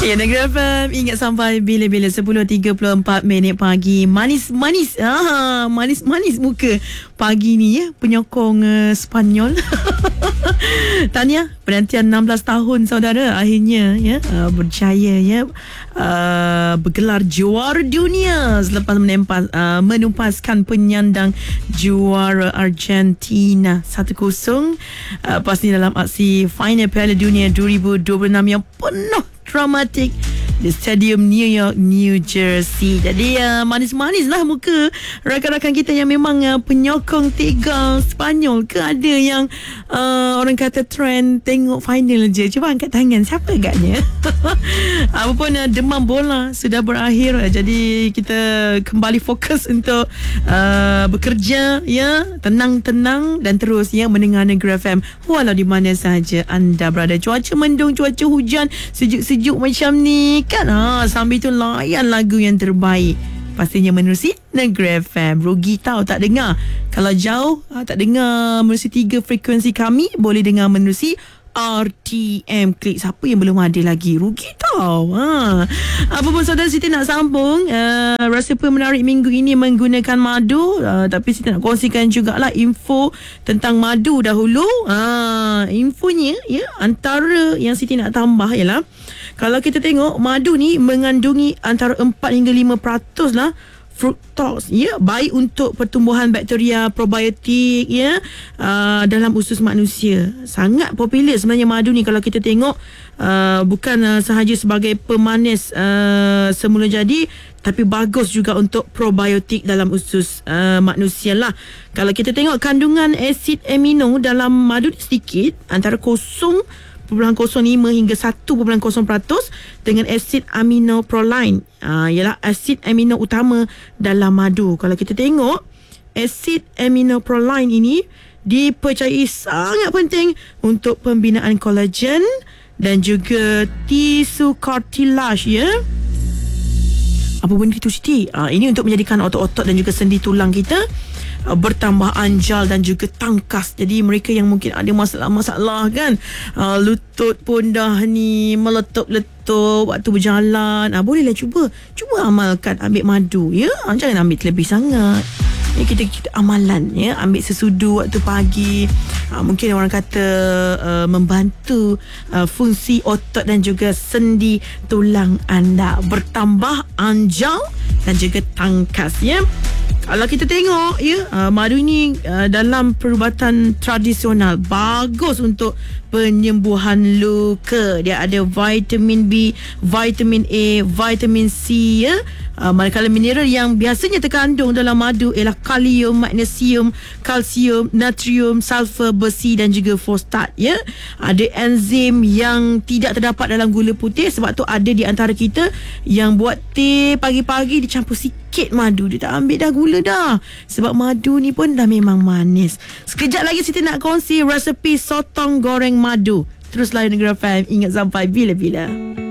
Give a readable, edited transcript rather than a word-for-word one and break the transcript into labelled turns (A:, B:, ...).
A: Ya, Negeri FM, ingat sampai bila-bila 10.34 pagi. Manis-manis. Manis-manis muka pagi ni ya, penyokong Spanyol. Tahniah penantian 16 tahun saudara, akhirnya ya berjaya ya bergelar juara dunia selepas menumpaskan penyandang juara Argentina 1-0 pasti dalam aksi final Piala Dunia 2026 yang penuh dramatik di Stadium New York, New Jersey. Jadi manis-manis lah muka rakan-rakan kita yang memang penyokong Tiga Spanyol ke. Ada yang orang kata trend tengok final je. Cuba angkat tangan, siapa agaknya? Apapun demam bola sudah berakhir. Jadi kita kembali fokus untuk bekerja ya, tenang-tenang dan terus ya mendengar Negeri FM walau di mana sahaja anda berada. Cuaca mendung, cuaca hujan, sejuk-sejuk macam ni kan, sambil tu layan lagu yang terbaik pastinya menerusi Negeri FM. Rugi tahu tak dengar. Kalau jauh tak dengar menerusi 3 frekuensi kami, boleh dengar menerusi RTM Klik. Siapa yang belum ada lagi? Rugi tau. Apa pun saudara, Siti nak sambung resipi menarik minggu ini menggunakan madu. Tapi Siti nak kongsikan jugalah info tentang madu dahulu. Infonya ya, antara yang Siti nak tambah ialah kalau kita tengok madu ni mengandungi antara 4 hingga 5% lah fructose ya, baik untuk pertumbuhan bakteria probiotik ya dalam usus manusia. Sangat popular sebenarnya madu ni kalau kita tengok, bukan sahaja sebagai pemanis semula jadi, tapi bagus juga untuk probiotik dalam usus manusia lah. Kalau kita tengok kandungan asid amino dalam madu ni sedikit, antara 0.05 hingga 1.0% dengan asid amino proline. Ialah asid amino utama dalam madu. Kalau kita tengok asid amino proline ini dipercayai sangat penting untuk pembinaan kolagen dan juga tisu cartilage ya. Apa benda itu Siti? Ini untuk menjadikan otot-otot dan juga sendi tulang kita bertambah anjal dan juga tangkas. Jadi mereka yang mungkin ada masalah-masalah kan, lutut pun dah ni meletup-letup waktu berjalan, bolehlah cuba amalkan ambil madu ya. Jangan ambil terlebih sangat ya, kita amalan ya, ambil sesudu waktu pagi. Mungkin orang kata membantu fungsi otot dan juga sendi tulang anda bertambah anjal dan juga tangkas ya. Kalau kita tengok ya, madu ni dalam perubatan tradisional bagus untuk penyembuhan luka. Dia ada vitamin B, vitamin A, vitamin C ya. Manakala mineral yang biasanya terkandung dalam madu ialah kalium, magnesium, kalsium, natrium, sulfur, besi dan juga fosfat ya. Ada enzim yang tidak terdapat dalam gula putih. Sebab tu ada di antara kita yang buat teh pagi-pagi dicampur sikit madu, dia tak ambil dah gula dah. Sebab madu ni pun dah memang manis. Sekejap lagi Siti nak kongsi resepi sotong goreng madu. Terus layan Negeri FM, ingat sampai bila-bila.